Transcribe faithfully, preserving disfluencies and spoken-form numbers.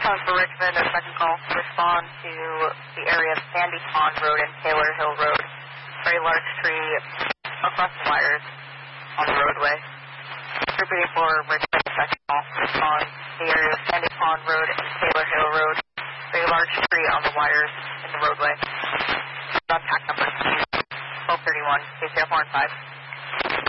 Calling for Richmond, a second call. Respond to the area of Sandy Pond Road and Taylor Hill Road. Very large tree across the wires on the roadway. Repeating for Richmond, a second call. Respond to the area of Sandy Pond Road and Taylor Hill Road. Very large tree on the wires in the roadway. Contact number twelve thirty-one, K C F one five.